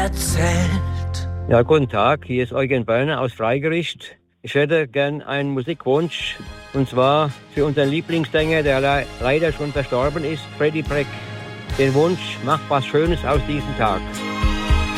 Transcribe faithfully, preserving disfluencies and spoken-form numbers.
erzählt. Ja, guten Tag, hier ist Eugen Börner aus Freigericht. Ich hätte gern einen Musikwunsch, und zwar für unseren Lieblingssänger, der le- leider schon verstorben ist, Freddie Breck. Den Wunsch, mach was Schönes aus diesem Tag.